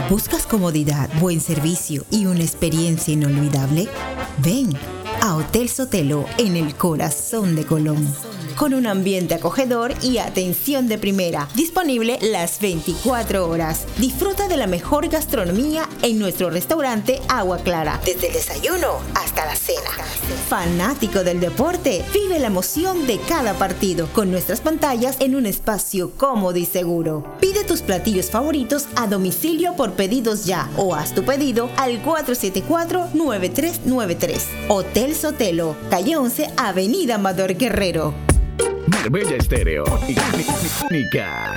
¿Buscas comodidad, buen servicio y una experiencia inolvidable? Ven a Hotel Sotelo en el corazón de Colón, con un ambiente acogedor y atención de primera, disponible las 24 horas. Disfruta de la mejor gastronomía en nuestro restaurante Agua Clara, desde el desayuno hasta la cena. Fanático del deporte, vive la emoción de cada partido con nuestras pantallas en un espacio cómodo y seguro. Pide tus platillos favoritos a domicilio por pedidos ya o haz tu pedido al 474-9393. Hotel Sotelo, calle 11, Avenida Amador Guerrero. Marbella Estéreo y Clínica.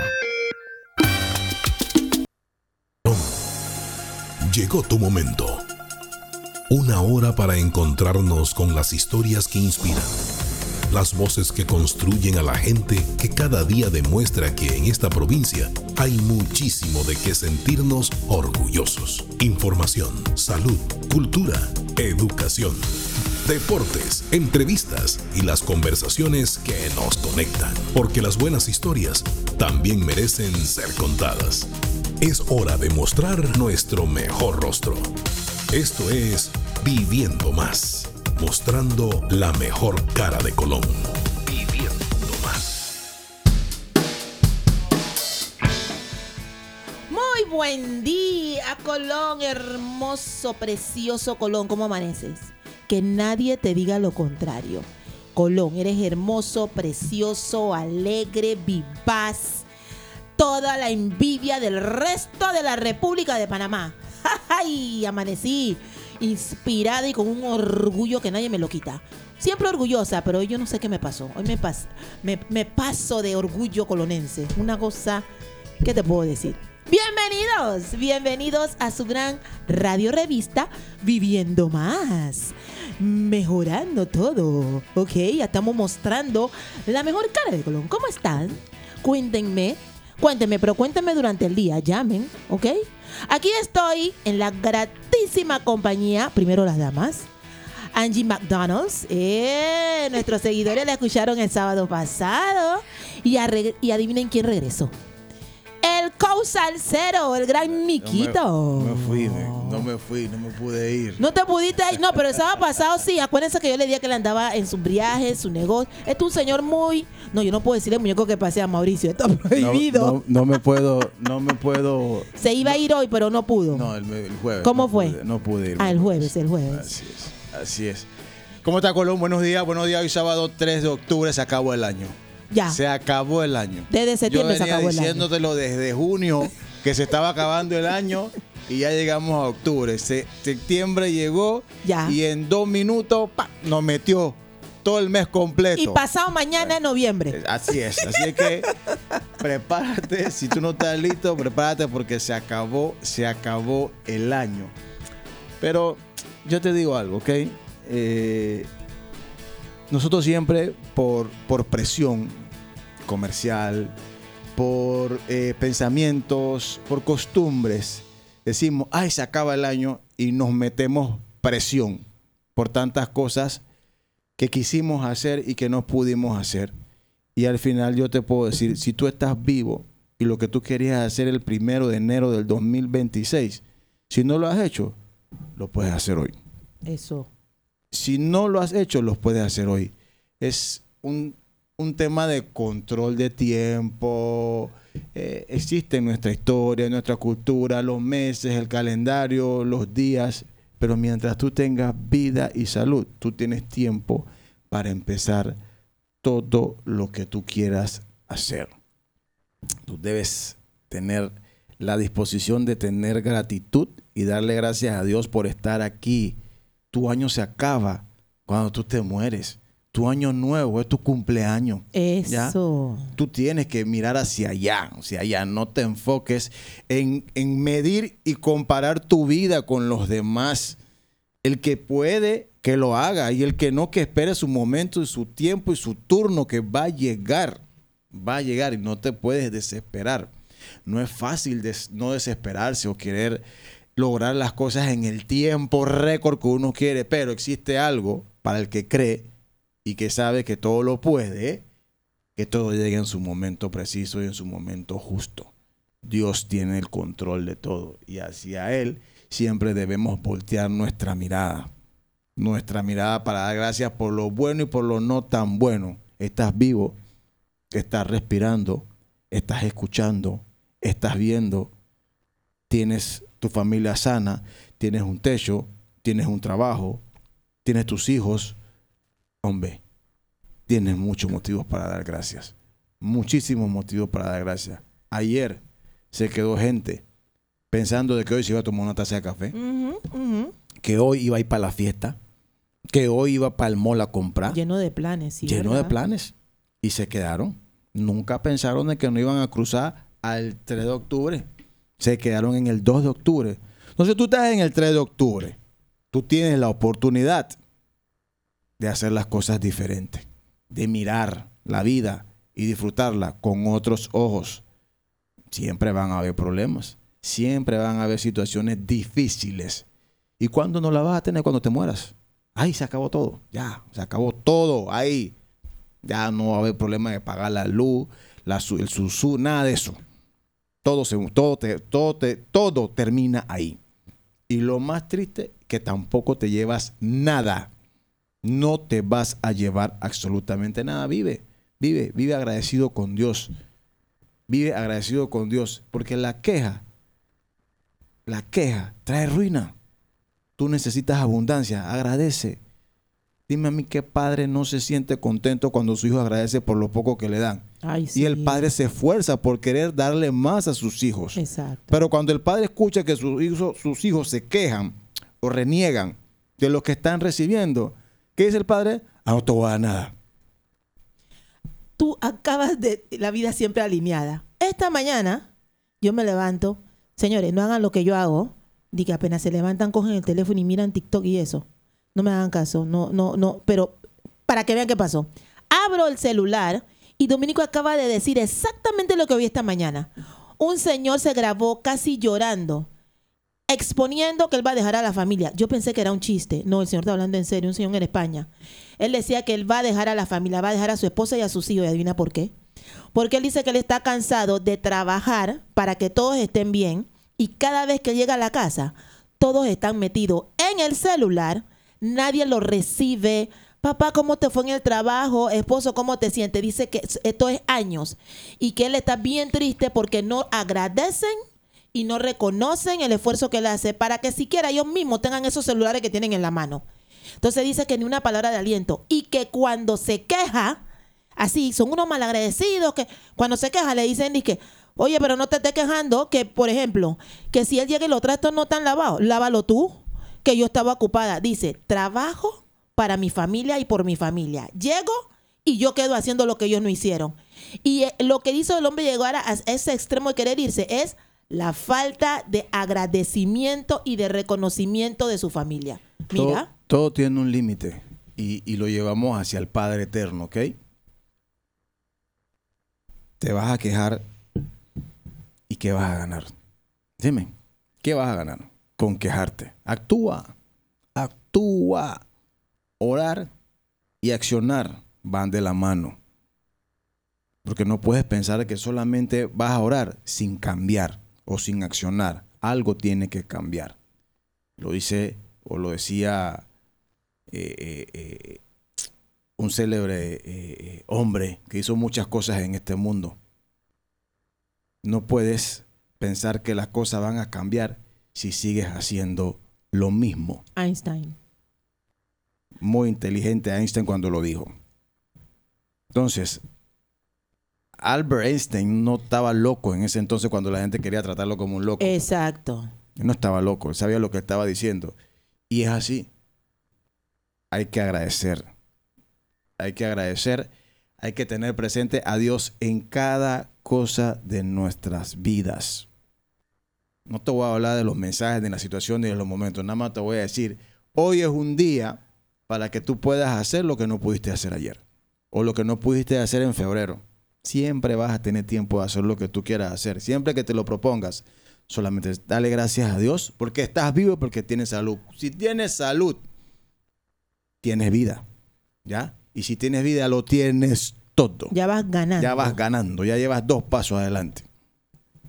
Llegó tu momento. Una hora para encontrarnos con las historias que inspiran, las voces que construyen a la gente que cada día demuestra que en esta provincia hay muchísimo de qué sentirnos orgullosos. Información, salud, cultura, educación, deportes, entrevistas y las conversaciones que nos conectan. Porque las buenas historias también merecen ser contadas. Es hora de mostrar nuestro mejor rostro. Esto es Viviendo Más, mostrando la mejor cara de Colón. Viviendo Más. Muy buen día, Colón, hermoso, precioso Colón. ¿Cómo amaneces? Que nadie te diga lo contrario. Colón, eres hermoso, precioso, alegre, vivaz. Toda la envidia del resto de la República de Panamá. ¡Ay! Amanecí inspirada y con un orgullo que nadie me lo quita. Siempre orgullosa, pero hoy yo no sé qué me pasó. Hoy me paso de orgullo colonense. Una cosa, ¿qué te puedo decir? Bienvenidos a su gran radio revista Viviendo Más. Mejorando todo, ¿ok? Ya estamos mostrando la mejor cara de Colón. ¿Cómo están? Cuéntenme, pero cuéntenme durante el día. Llamen, ¿ok? Aquí estoy en la gratísima compañía, primero las damas, Angie McDonald's. Nuestros seguidores la escucharon el sábado pasado. Y adivinen quién regresó. El co-salsero, el gran Miquito. No me pude ir. No te pudiste ir. No, pero el sábado pasado sí. Acuérdense que yo le dije que él andaba en su viaje, en su negocio. Este es un señor muy... No, yo no puedo decirle muñeco que pasea a Mauricio. Está prohibido. No me puedo. Se iba a ir hoy, pero no pudo. No, el jueves. ¿Cómo fue? No pude ir. El jueves. Así es. ¿Cómo está, Colón? Buenos días. Hoy sábado 3 de octubre se acabó el año. Ya. Se acabó el año. Desde septiembre se acabó el año. Yo venía diciéndotelo desde junio que se estaba acabando el año y ya llegamos a octubre. Septiembre llegó ya. Y en 2 minutos nos metió todo el mes completo. Y pasado mañana es noviembre. Así es que prepárate. Si tú no estás listo, prepárate porque se acabó el año. Pero yo te digo algo, ¿ok? Nosotros siempre por presión comercial, por pensamientos, por costumbres, decimos, ay, se acaba el año y nos metemos presión por tantas cosas que quisimos hacer y que no pudimos hacer. Y al final yo te puedo decir, si tú estás vivo y lo que tú querías hacer el 1 de enero del 2026, si no lo has hecho, lo puedes hacer hoy. Eso. Si no lo has hecho, lo puedes hacer hoy. Es un tema de control de tiempo. Existe en nuestra historia, en nuestra cultura, los meses, el calendario, los días. Pero mientras tú tengas vida y salud, tú tienes tiempo para empezar todo lo que tú quieras hacer. Tú debes tener la disposición de tener gratitud y darle gracias a Dios por estar aquí. Tu año se acaba cuando tú te mueres. Tu año nuevo es tu cumpleaños. Eso. ¿Ya? Tú tienes que mirar hacia allá. No te enfoques en medir y comparar tu vida con los demás. El que puede, que lo haga. Y el que no, que espere su momento y su tiempo y su turno, que va a llegar. Va a llegar y no te puedes desesperar. No es fácil no desesperarse o querer lograr las cosas en el tiempo récord que uno quiere, pero existe algo para el que cree y que sabe que todo lo puede, que todo llegue en su momento preciso y en su momento justo. Dios tiene el control de todo y hacia Él siempre debemos voltear nuestra mirada para dar gracias por lo bueno y por lo no tan bueno. Estás vivo, estás respirando, estás escuchando, estás viendo, tienes tu familia sana, tienes un techo, tienes un trabajo, tienes tus hijos. Hombre, tienes muchos motivos para dar gracias. Muchísimos motivos para dar gracias. Ayer se quedó gente pensando de que hoy se iba a tomar una taza de café, que hoy iba a ir para la fiesta, que hoy iba para el mall a comprar. Lleno de planes, sí. Lleno ¿verdad? de planes. Y se quedaron. Nunca pensaron de que no iban a cruzar al 3 de octubre. Se quedaron en el 2 de octubre. Entonces tú estás en el 3 de octubre. Tú tienes la oportunidad de hacer las cosas diferentes, de mirar la vida y disfrutarla con otros ojos. Siempre van a haber problemas, siempre van a haber situaciones difíciles. ¿Y cuándo no la vas a tener? Cuando te mueras. Ahí se acabó todo, ya, se acabó todo, ahí. Ya no va a haber problema de pagar la luz, el susú, nada de eso. Todo termina ahí. Y lo más triste, que tampoco te llevas nada. No te vas a llevar absolutamente nada. Vive agradecido con Dios. Vive agradecido con Dios. Porque la queja trae ruina. Tú necesitas abundancia. Agradece. Dime a mí qué padre no se siente contento cuando su hijo agradece por lo poco que le dan. Ay, sí. Y el padre se esfuerza por querer darle más a sus hijos. Exacto. Pero cuando el padre escucha que sus hijos se quejan o reniegan de lo que están recibiendo, ¿qué dice el padre? No te voy a dar nada. Tú acabas de la vida siempre alineada. Esta mañana yo me levanto. Señores, no hagan lo que yo hago. De que apenas se levantan, cogen el teléfono y miran TikTok y eso. No me hagan caso. No. Pero para que vean qué pasó. Abro el celular y Dominico acaba de decir exactamente lo que vi esta mañana. Un señor se grabó casi llorando, exponiendo que él va a dejar a la familia. Yo pensé que era un chiste. No, el señor está hablando en serio, un señor en España. Él decía que él va a dejar a la familia, va a dejar a su esposa y a sus hijos. ¿Y adivina por qué? Porque él dice que él está cansado de trabajar para que todos estén bien y cada vez que llega a la casa, todos están metidos en el celular, nadie lo recibe. Papá, ¿cómo te fue en el trabajo? Esposo, ¿cómo te sientes? Dice que esto es años y que él está bien triste porque no agradecen y no reconocen el esfuerzo que él hace para que siquiera ellos mismos tengan esos celulares que tienen en la mano. Entonces dice que ni una palabra de aliento y que cuando se queja, así, son unos malagradecidos que cuando se queja le dicen que, oye, pero no te estés quejando que, por ejemplo, que si él llega y los trastos no están lavados, lávalo tú, que yo estaba ocupada. Dice, trabajo para mi familia y por mi familia. Llego y yo quedo haciendo lo que ellos no hicieron. Y lo que hizo el hombre llegar a ese extremo de querer irse es la falta de agradecimiento y de reconocimiento de su familia. Mira. Todo tiene un límite y lo llevamos hacia el Padre Eterno, ¿ok? Te vas a quejar y ¿qué vas a ganar? Dime, ¿qué vas a ganar con quejarte? Actúa. Orar y accionar van de la mano. Porque no puedes pensar que solamente vas a orar sin cambiar o sin accionar. Algo tiene que cambiar. Lo dice o lo decía un célebre hombre que hizo muchas cosas en este mundo. No puedes pensar que las cosas van a cambiar si sigues haciendo lo mismo. Einstein. Muy inteligente Einstein cuando lo dijo. Entonces, Albert Einstein no estaba loco en ese entonces cuando la gente quería tratarlo como un loco. Exacto. Él no estaba loco, él sabía lo que estaba diciendo. Y es así. Hay que agradecer. Hay que tener presente a Dios en cada cosa de nuestras vidas. No te voy a hablar de los mensajes, de las situaciones, de los momentos. Nada más te voy a decir, hoy es un día para que tú puedas hacer lo que no pudiste hacer ayer. O lo que no pudiste hacer en febrero. Siempre vas a tener tiempo de hacer lo que tú quieras hacer. Siempre que te lo propongas, solamente dale gracias a Dios porque estás vivo, porque tienes salud. Si tienes salud, tienes vida. ¿Ya? Y si tienes vida, lo tienes todo. Ya vas ganando. Ya vas ganando. Ya llevas 2 pasos adelante.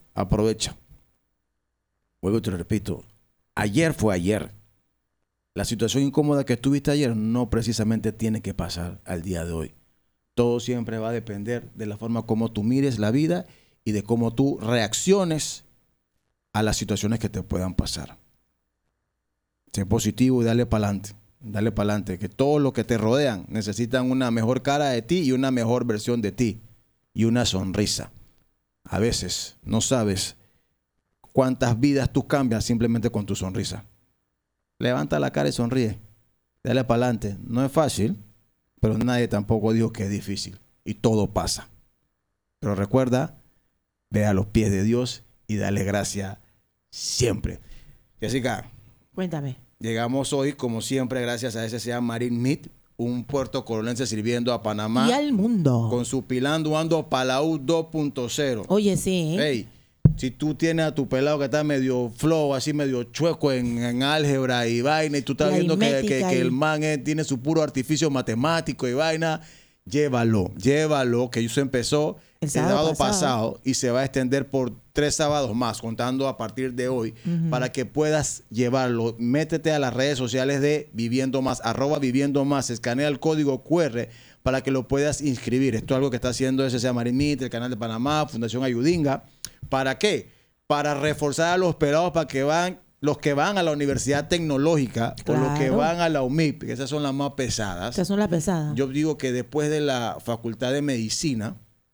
aprovecha. Vuelvo y te lo repito. Ayer fue ayer. La situación incómoda que tuviste ayer no precisamente tiene que pasar al día de hoy. Todo siempre va a depender de la forma como tú mires la vida y de cómo tú reacciones a las situaciones que te puedan pasar. Sé positivo y dale para adelante. Dale para adelante. Que todos los que te rodean necesitan una mejor cara de ti y una mejor versión de ti. Y una sonrisa. A veces no sabes cuántas vidas tú cambias simplemente con tu sonrisa. Levanta la cara y sonríe. Dale para adelante. No es fácil, pero nadie tampoco dijo que es difícil. Y todo pasa. Pero recuerda, ve a los pies de Dios y dale gracias siempre. Jessica, Cuéntame. llegamos hoy, como siempre, gracias a SCA Marine Meat, un puertocoronense sirviendo a Panamá Y al mundo. con su Pilando Ando Palau 2.0. Oye, sí. Hey, si tú tienes a tu pelado que está medio flow, así medio chueco en álgebra y vaina, y tú estás La viendo que aritmética el y- man tiene su puro artificio matemático y vaina, llévalo, que eso empezó el sábado pasado y se va a extender por 3 sábados más, contando a partir de hoy, para que puedas llevarlo. Métete a las redes sociales de Viviendo Más, @Viviendo Más, escanea el código QR para que lo puedas inscribir. Esto es algo que está haciendo SCA Marine Meat, el Canal de Panamá, Fundación Ayudinga. ¿Para qué? Para reforzar a los pelados para que los que van a la Universidad Tecnológica o los que Claro. van a la UMIP, que esas son las más pesadas. Esas son las pesadas. Yo digo que después de la Facultad de Medicina,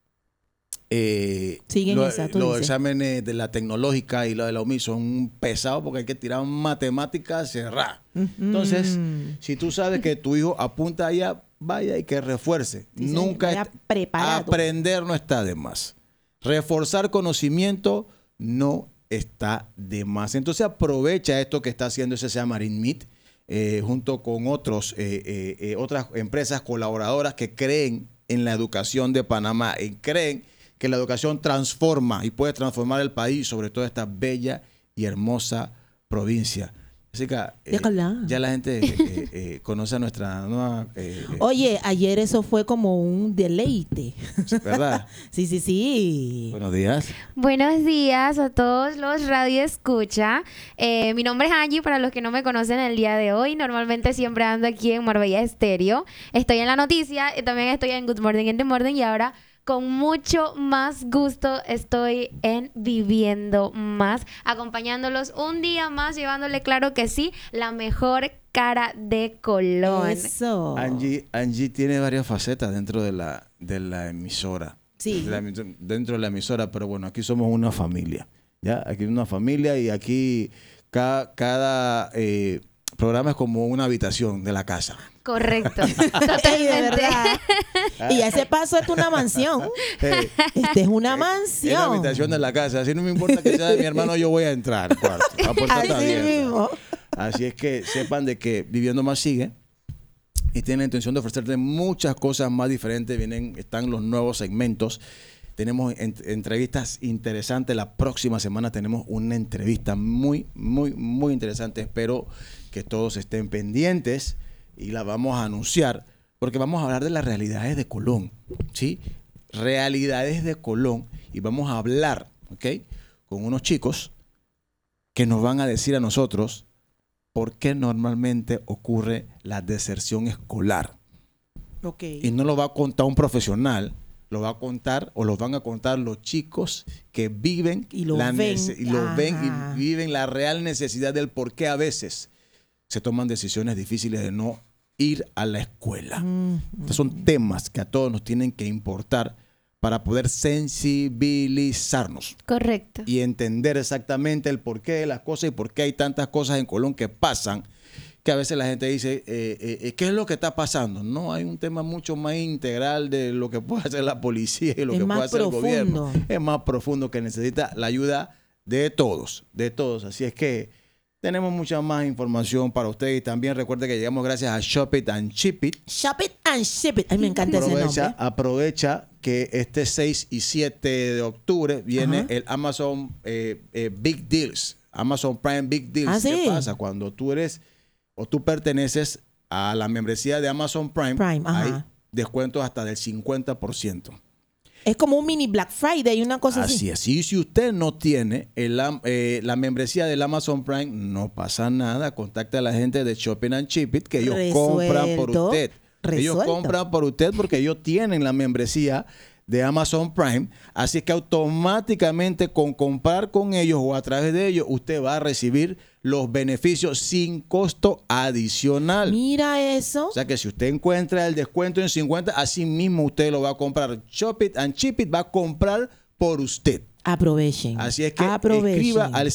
Siguen esa, tú los dices. exámenes de la tecnológica y la de la UMI son pesados porque hay que tirar matemáticas cerradas. Entonces, si tú sabes que tu hijo apunta allá, vaya y que refuerce. Sí, Nunca vaya preparado. aprender no está de más. Reforzar conocimiento no está de más. Entonces aprovecha esto que está haciendo SCA Marine Meat junto con otras empresas colaboradoras que creen en la educación de Panamá y creen que la educación transforma y puede transformar el país, sobre todo esta bella y hermosa provincia. Así que ya la gente conoce a nuestra nueva... Oye, ayer eso fue como un deleite. ¿verdad? Sí. Buenos días. Buenos días a todos los Radio Escucha. Mi nombre es Angie, para los que no me conocen el día de hoy. Normalmente siempre ando aquí en Marbella Estéreo. Estoy en La Noticia y también estoy en Good Morning in the Morning, y ahora con mucho más gusto estoy en Viviendo Más, acompañándolos un día más, llevándole, claro que sí, la mejor cara de Colón. Eso. Angie tiene varias facetas dentro de la emisora. Sí. Dentro de la emisora, pero bueno, aquí somos una familia. ¿Ya? Aquí es una familia y aquí cada programa es como una habitación de la casa. Correcto. Ey, de Totalmente. verdad. Y ese paso es una mansión. Este es una mansión. Es la habitación de la casa. Así no me importa que sea de mi hermano, yo voy a entrar al cuarto. La puerta está Así abierta. mismo. Así es que sepan de que Viviendo Más sigue y tiene la intención de ofrecerte muchas cosas más diferentes. Están los nuevos segmentos. Tenemos entrevistas interesantes. La próxima semana tenemos una entrevista muy interesante. Espero que todos estén pendientes y la vamos a anunciar porque vamos a hablar de las realidades de Colón, ¿sí? Realidades de Colón, y vamos a hablar, ¿ok?, con unos chicos que nos van a decir a nosotros por qué normalmente ocurre la deserción escolar. Ok. Y no lo va a contar un profesional, lo va a contar o lo van a contar los chicos que viven Y lo ven. y viven la real necesidad del por qué a veces se toman decisiones difíciles de no ir a la escuela. Estos son temas que a todos nos tienen que importar para poder sensibilizarnos Correcto. y entender exactamente el porqué de las cosas y por qué hay tantas cosas en Colón que pasan, que a veces la gente dice, ¿qué es lo que está pasando? No, hay un tema mucho más integral de lo que puede hacer la policía y lo Es que más puede hacer profundo. el gobierno. Es más profundo, que necesita la ayuda de todos. Así es que tenemos mucha más información para ustedes, y también recuerde que llegamos gracias a Shop It and Ship It. Shop it and ship it. Ay, me encanta ese nombre. Aprovecha que este 6 y 7 de octubre viene Ajá. el Amazon Big Deals, Amazon Prime Big Deals. ¿Ah, sí? ¿Qué pasa? Cuando tú eres o tú perteneces a la membresía de Amazon Prime, Prime, ajá. hay descuentos hasta del 50%. Es como un mini Black Friday, una cosa así. Así es. Y si usted no tiene la membresía del Amazon Prime, no pasa nada. Contacte a la gente de Shopping and Ship It, que ellos compran por usted. Ellos compran por usted porque ellos tienen la membresía de Amazon Prime. Así que automáticamente con comprar con ellos o a través de ellos, usted va a recibir los beneficios sin costo adicional. Mira eso. O sea que si usted encuentra el descuento en 50, así mismo usted lo va a comprar. Shop It and Ship It va a comprar por usted. Aprovechen. Así es que escriba al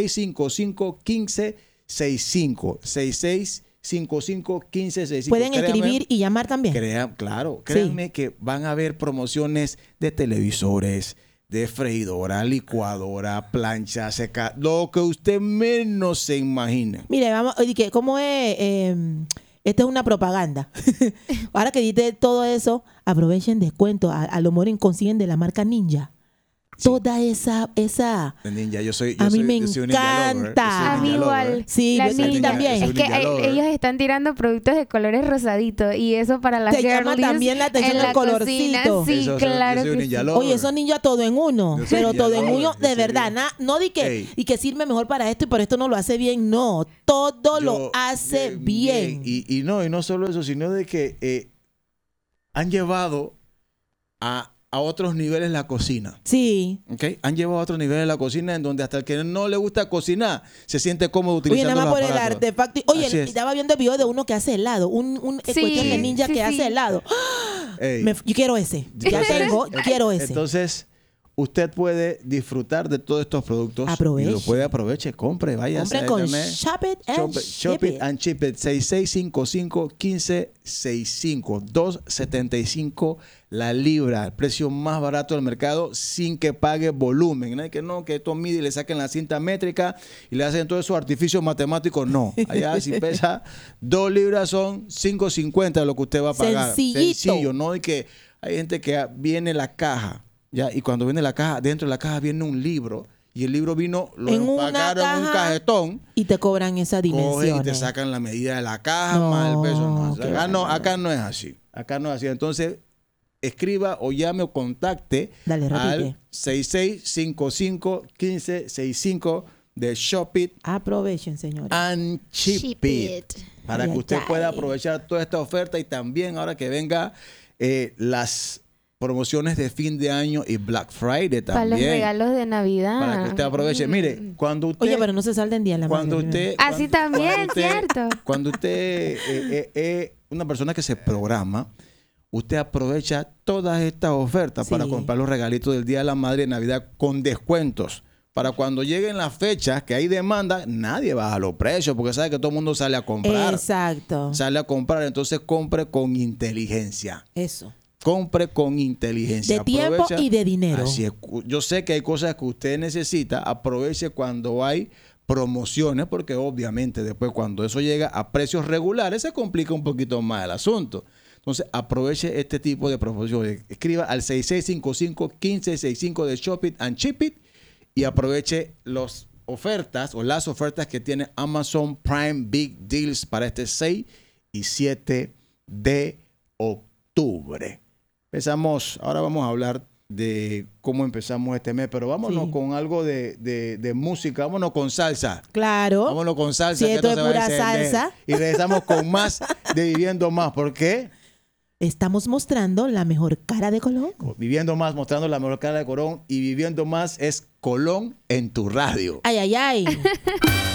6655-1565. 6655-1565. Pueden escribir y llamar también. Créanme que van a haber promociones de televisores, de freidora, licuadora, plancha, seca, lo que usted menos se imagine. Mire, vamos, oye, ¿cómo es? Esta es una propaganda. Ahora que dite todo eso, aprovechen descuento. A lo mejor consiguen de la marca Ninja. Sí. Toda esa Ninja, yo soy me yo soy encanta. A mí igual. Sí, la Ninja también. Es que ellos están tirando productos de colores rosaditos y eso para las te llama también la atención el colorcito. Sí, claro que sí. Oye, esos Ninja todo en uno, pero todo en uno de verdad. No di que sirve mejor para esto y por esto no lo hace bien. No, todo lo hace bien. Y no solo eso, sino de que han llevado a otros niveles la cocina. Sí. ¿Okay? Han llevado a otros niveles la cocina en donde hasta el que no le gusta cocinar se siente cómodo utilizando nada más los por aparatos. el artefacto. Oye, estaba viendo el video de uno que hace helado. Un cuestión de ninja que hace helado. Yo quiero ese. Quiero ese. Entonces, usted puede disfrutar de todos estos productos. Aproveche. Y lo puede aproveche. Compre, vaya a con Shop It and Shop It and Ship It. 6655-1565. $2.75 la libra. El precio más barato del mercado sin que pague volumen. No hay que esto mide y le saquen la cinta métrica y le hacen todos esos artificios matemáticos. No. Allá si pesa 2 libras son $5.50 lo que usted va a pagar. Sencillo. No hay que hay gente que viene la caja. Ya, y cuando viene la caja, dentro de la caja viene un libro. Y el libro lo empacaron en un cajetón. Y te cobran esa dimensión. Y te sacan la medida de la caja más el peso. Acá no es así. Acá no es así. Entonces, escriba o llame o contacte al 6655-1565 de Shop It. Aprovechen, señores. And Ship It. Para que usted pueda aprovechar toda esta oferta y también ahora que venga las promociones de fin de año y Black Friday también. Para los regalos de Navidad. Para que usted aproveche. Mire, cuando usted... Oye, pero no se salten día la madre. Así también, ¿cierto? Cuando usted es una persona que se programa, usted aprovecha todas estas ofertas para comprar los regalitos del Día de la Madre de Navidad con descuentos. Para cuando lleguen las fechas que hay demanda, nadie baja los precios porque sabe que todo el mundo sale a comprar. Exacto. Sale a comprar, entonces compre con inteligencia. Eso. Compre con inteligencia. De tiempo y de dinero. Así es. Yo sé que hay cosas que usted necesita. Aproveche cuando hay promociones, porque obviamente después cuando eso llega a precios regulares se complica un poquito más el asunto. Entonces aproveche este tipo de promociones. Escriba al 6655-1565 de Shop It and Ship It y aproveche las ofertas que tiene Amazon Prime Big Deals para este 6 y 7 de octubre. Ahora vamos a hablar de cómo empezamos este mes, pero vámonos con algo de música, vámonos con salsa. Claro. Vámonos con salsa. Si esto es pura salsa. Y regresamos con más de Viviendo Más. ¿Por qué? Estamos mostrando la mejor cara de Colón. Viviendo Más, mostrando la mejor cara de Colón. Y Viviendo Más es Colón en tu radio. Ay, ay, ay.